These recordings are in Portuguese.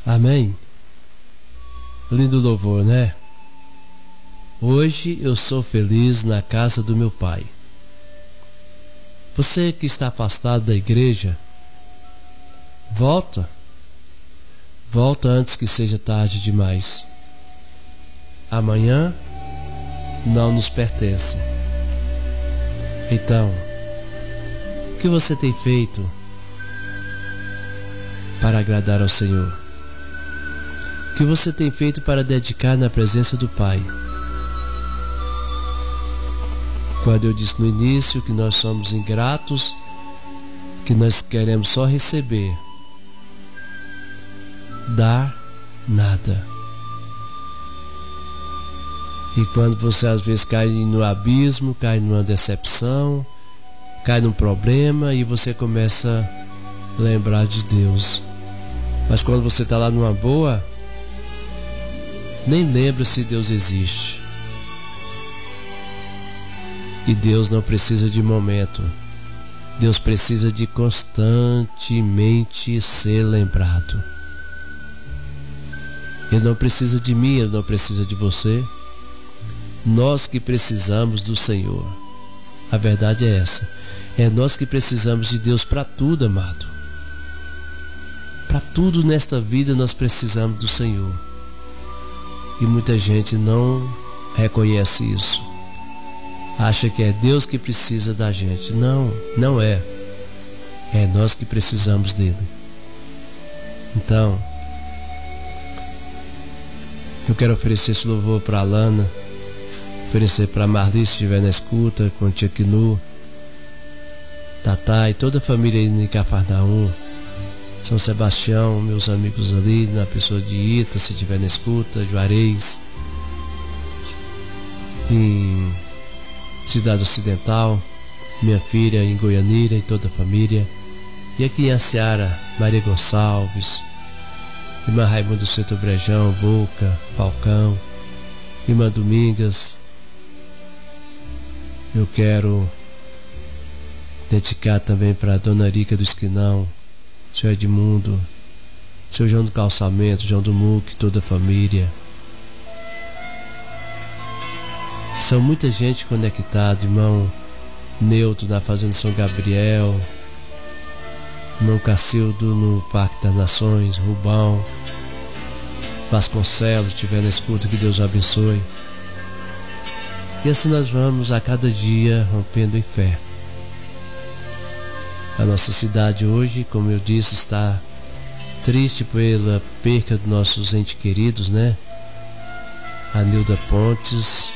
Amém? Lindo louvor, né? Hoje eu sou feliz na casa do meu Pai. Você que está afastado da igreja, volta antes que seja tarde demais. Amanhã não nos pertence. Então, o que você tem feito para agradar ao Senhor? O que você tem feito para dedicar na presença do Pai? Quando eu disse no início que nós somos ingratos, que nós queremos só receber, dar nada. E quando você às vezes cai no abismo, cai numa decepção, cai num problema e você começa a lembrar de Deus. Mas quando você está lá numa boa, nem lembra se Deus existe. E Deus não precisa de momento. Deus precisa de constantemente ser lembrado. Ele não precisa de mim, Ele não precisa de você. Nós que precisamos do Senhor. A verdade é essa. É nós que precisamos de Deus para tudo, amado. Para tudo nesta vida nós precisamos do Senhor. E muita gente não reconhece isso. Acha que é Deus que precisa da gente. Não, não é. É nós que precisamos dele. Então, eu quero oferecer esse louvor para a Alana, oferecer para a Marli, se estiver na escuta, com o Tia Quinu, Tatá e toda a família aí em Cafarnaum, São Sebastião, meus amigos ali, na pessoa de Ita, se estiver na escuta, Juarez, em Cidade Ocidental, minha filha em Goianira e toda a família, e aqui em Aciara, Maria Gonçalves, irmã Raimundo Centro Brejão, Boca, Falcão, irmã Domingas. Eu quero dedicar também para a Dona Rica do Esquinão, seu Edmundo, seu João do Calçamento, João do Muque, toda a família. São muita gente conectada, irmão Neutro na Fazenda São Gabriel, irmão Cacildo no Parque das Nações, Rubão, Vasconcelos, se estiver na escuta, que Deus o abençoe. E assim nós vamos a cada dia rompendo em fé. A nossa cidade hoje, como eu disse, está triste pela perca dos nossos entes queridos, né? A Nilda Pontes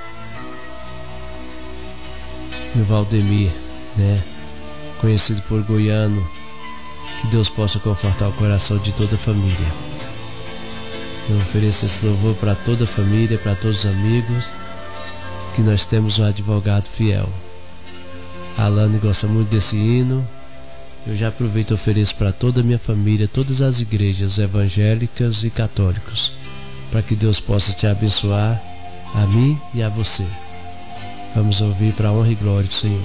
e o Valdemir, né? Conhecido por Goiano. Que Deus possa confortar o coração de toda a família. Eu ofereço esse louvor para toda a família, para todos os amigos, que nós temos um advogado fiel. A Alane gosta muito desse hino. Eu já aproveito e ofereço para toda a minha família, todas as igrejas evangélicas e católicos, para que Deus possa te abençoar, a mim e a você. Vamos ouvir para a honra e glória do Senhor.